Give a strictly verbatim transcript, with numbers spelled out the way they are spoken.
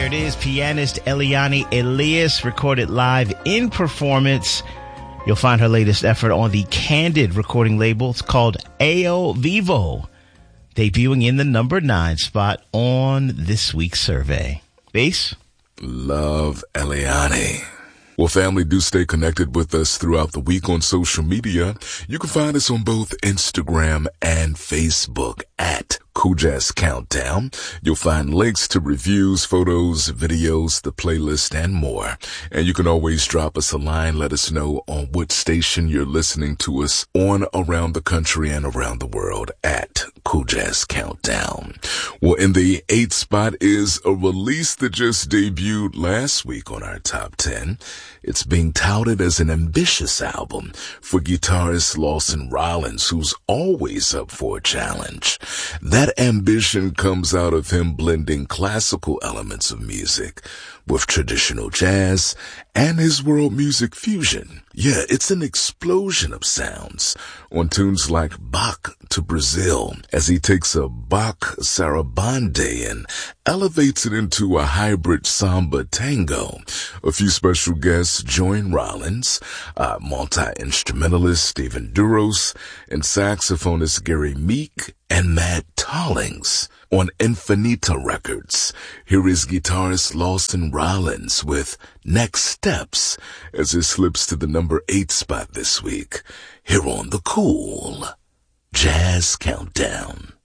it is, pianist Eliane Elias, recorded live in performance. You'll find her latest effort on the Candid recording label. It's called Ao Vivo, debuting in the number nine spot on this week's survey. Bass? Love Eliane. Well, family, do stay connected with us throughout the week on social media. You can find us on both Instagram and Facebook at Cool Jazz Countdown. You'll find links to reviews, photos, videos, the playlist, and more. And you can always drop us a line. Let us know on what station you're listening to us on around the country and around the world at Cool Jazz Countdown. Well, in the eighth spot is a release that just debuted last week on our top ten. It's being touted as an ambitious album for guitarist Lawson Rollins, who's always up for a challenge. That ambition comes out of him blending classical elements of music with traditional jazz and his world music fusion. Yeah, it's an explosion of sounds on tunes like Bach to Brazil, as he takes a Bach sarabande and elevates it into a hybrid samba tango. A few special guests join Rollins, uh, multi-instrumentalist Stephen Duros, and saxophonist Gary Meek and Matt Tollings. On Infinita Records, here is guitarist Lawson Rollins with Next Steps as it slips to the number eight spot this week, here on the Cool Jazz Countdown.